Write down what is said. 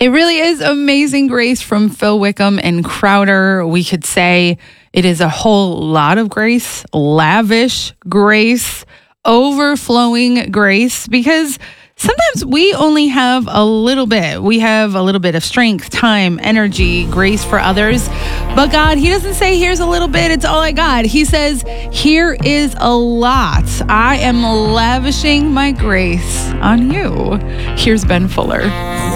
It really is amazing grace from Phil Wickham and Crowder. We could say it is a whole lot of grace, lavish grace, overflowing grace, because sometimes we only have a little bit. We have a little bit of strength, time, energy, grace for others. But God, He doesn't say, here's a little bit, it's all I got. He says, here is a lot. I am lavishing my grace on you. Here's Ben Fuller.